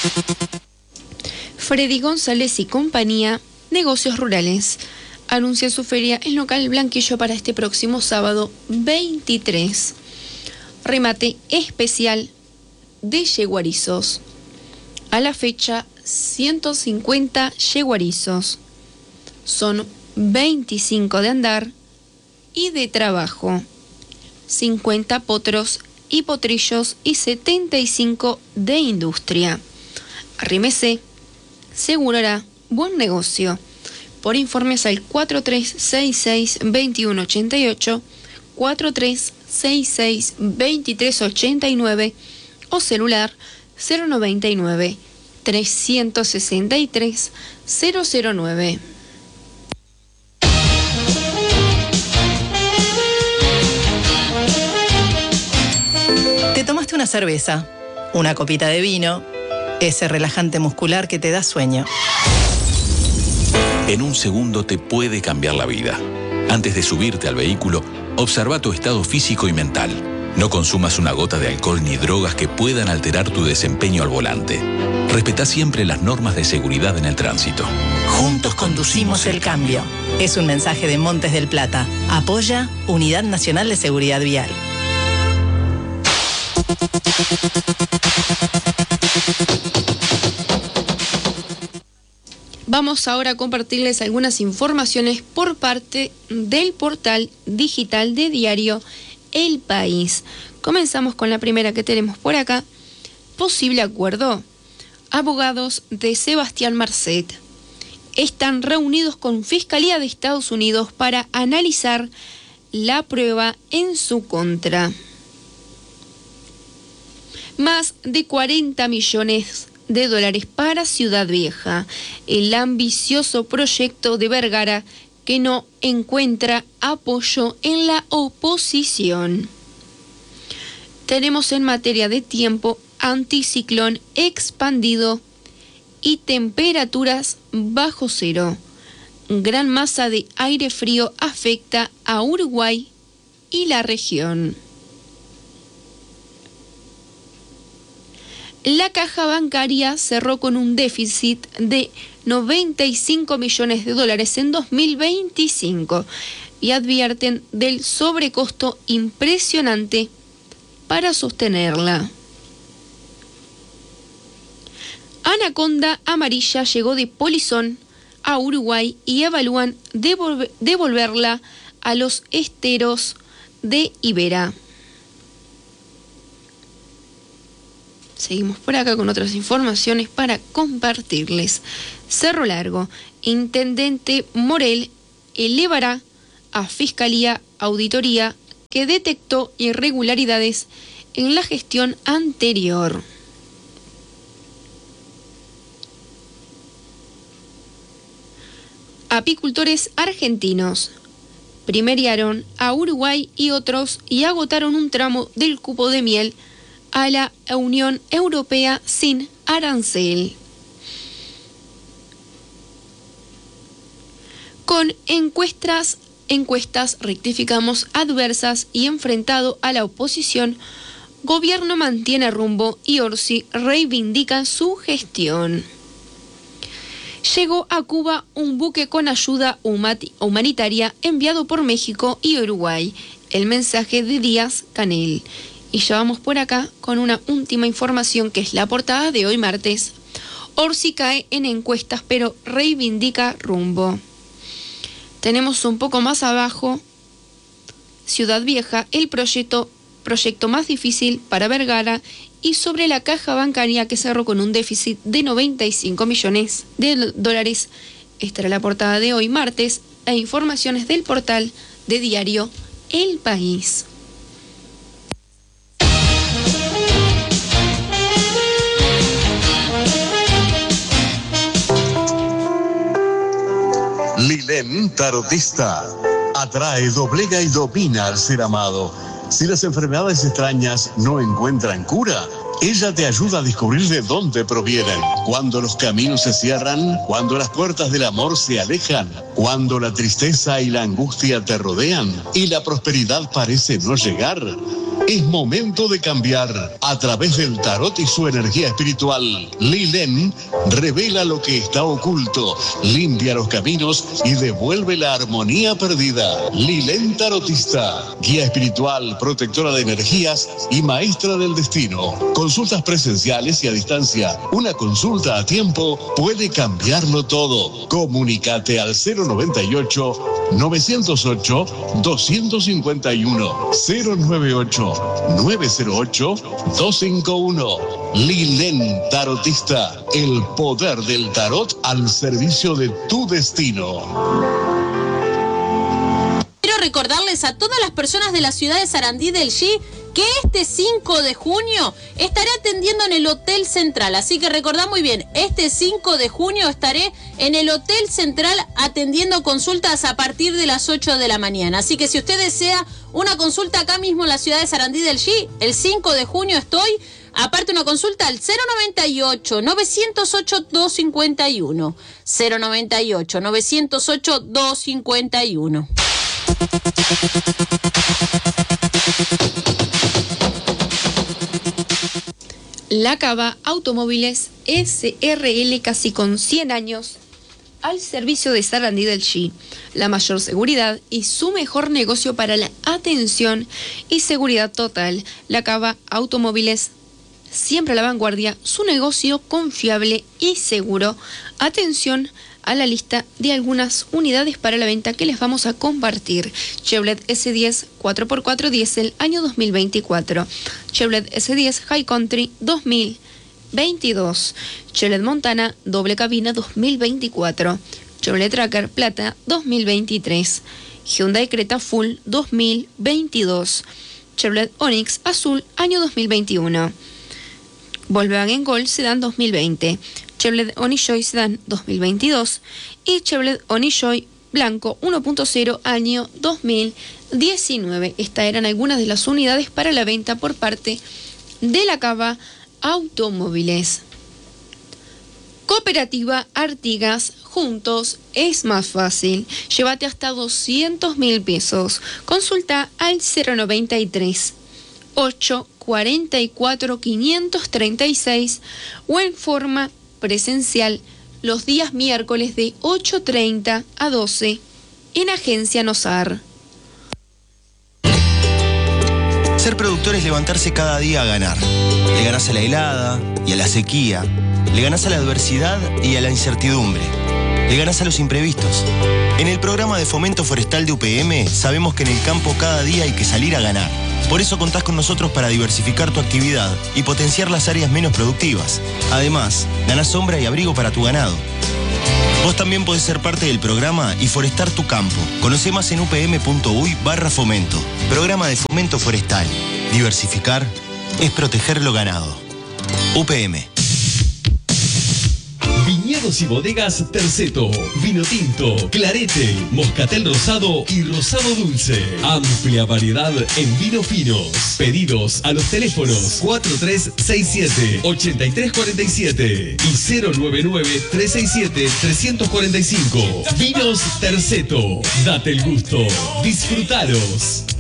Freddy González y compañía, Negocios Rurales, anuncia su feria en local Blanquillo para este próximo sábado 23. Remate especial de yeguarizos. A la fecha, 150 yeguarizos. Son 25 de andar y de trabajo, 50 potros y potrillos y 75 de industria. Arrímese, seguro buen negocio. Por informes al 4366-2188, 4366-2389 o celular 099-363-009. Te tomaste una cerveza, una copita de vino, ese relajante muscular que te da sueño. En un segundo te puede cambiar la vida. Antes de subirte al vehículo, observa tu estado físico y mental. No consumas una gota de alcohol ni drogas que puedan alterar tu desempeño al volante. Respetá siempre las normas de seguridad en el tránsito. Juntos conducimos el cambio. Es un mensaje de Montes del Plata. Apoya Unidad Nacional de Seguridad Vial. Vamos ahora a compartirles algunas informaciones por parte del portal digital de diario El País. Comenzamos con la primera que tenemos por acá. Posible acuerdo. Abogados de Sebastián Marcet están reunidos con Fiscalía de Estados Unidos para analizar la prueba en su contra. Más de 40 millones de dólares para Ciudad Vieja, el ambicioso proyecto de Vergara que no encuentra apoyo en la oposición. Tenemos en materia de tiempo anticiclón expandido y temperaturas bajo cero. Gran masa de aire frío afecta a Uruguay y la región. La caja bancaria cerró con un déficit de 95 millones de dólares en 2025 y advierten del sobrecosto impresionante para sostenerla. Anaconda amarilla llegó de Polizón a Uruguay y evalúan devolverla a los esteros de Iberá. Seguimos por acá con otras informaciones para compartirles. Cerro Largo, Intendente Morel elevará a Fiscalía auditoría que detectó irregularidades en la gestión anterior. Apicultores argentinos primeriaron a Uruguay y otros y agotaron un tramo del cupo de miel a la Unión Europea sin arancel. Con encuestas rectificamos adversas y enfrentado a la oposición, gobierno mantiene rumbo y Orsi reivindica su gestión. Llegó a Cuba un buque con ayuda humanitaria enviado por México y Uruguay. El mensaje de Díaz Canel. Y ya vamos por acá con una última información que es la portada de hoy martes. Orsi cae en encuestas pero reivindica rumbo. Tenemos un poco más abajo, Ciudad Vieja, el proyecto más difícil para Vergara y sobre la caja bancaria que cerró con un déficit de 95 millones de dólares. Esta era la portada de hoy martes e informaciones del portal de diario El País. Lilén Tarotista atrae, doblega y domina al ser amado. Si las enfermedades extrañas no encuentran cura, ella te ayuda a descubrir de dónde provienen. Cuando los caminos se cierran, cuando las puertas del amor se alejan, cuando la tristeza y la angustia te rodean y la prosperidad parece no llegar, Es momento de cambiar. A través del tarot y su energía espiritual, Lilén revela lo que está oculto, limpia los caminos y devuelve la armonía perdida. Lilén Tarotista, guía espiritual, protectora de energías y maestra del destino. Consultas presenciales y a distancia. Una consulta a tiempo puede cambiarlo todo. Comunícate al 098-908-251. 098-908-251. Lilén Tarotista, el poder del tarot al servicio de tu destino. Quiero recordarles a todas las personas de la ciudad de Sarandí del G que este 5 de junio estaré atendiendo en el Hotel Central. Así que recordá muy bien, este 5 de junio estaré en el Hotel Central atendiendo consultas a partir de las 8 de la mañana. Así que si usted desea una consulta acá mismo en la ciudad de Sarandí del G, el 5 de junio estoy. Aparte una consulta al 098-908-251. 098-908-251. La Cava Automóviles SRL, casi con 100 años, al servicio de Sarandí del G. La mayor seguridad y su mejor negocio para la atención y seguridad total. La Cava Automóviles, siempre a la vanguardia, su negocio confiable y seguro. Atención a la lista de algunas unidades para la venta que les vamos a compartir. Chevrolet S10 4x4 Diesel año 2024. Chevrolet S10 High Country 2022. Chevrolet Montana doble cabina 2024. Chevrolet Tracker Plata 2023. Hyundai Creta Full 2022. Chevrolet Onix Azul año 2021. Volkswagen Gol Sedan 2020. Chevrolet Onix-Joy Sedan 2022 y Chevrolet Onix-Joy Blanco 1.0 año 2019. Estas eran algunas de las unidades para la venta por parte de la Cava Automóviles. Cooperativa Artigas, juntos es más fácil. Llévate hasta 200.000 pesos. Consulta al 093 844 536 o en forma presencial los días miércoles de 8:30 a 12 en Agencia Nosar. Ser productor es levantarse cada día a ganar. Le ganás a la helada y a la sequía. Le ganás a la adversidad y a la incertidumbre. Le ganás a los imprevistos. En el programa de fomento forestal de UPM sabemos que en el campo cada día hay que salir a ganar. Por eso contás con nosotros para diversificar tu actividad y potenciar las áreas menos productivas. Además, ganás sombra y abrigo para tu ganado. Vos también podés ser parte del programa y forestar tu campo. Conocé más en upm.uy/fomento. Programa de fomento forestal. Diversificar es proteger lo ganado. UPM. Viñedos y bodegas Terceto, vino tinto, clarete, moscatel rosado y rosado dulce. Amplia variedad en vinos finos. Pedidos a los teléfonos 4367-8347 y 099-367-345. Vinos Terceto, date el gusto, disfrutalos.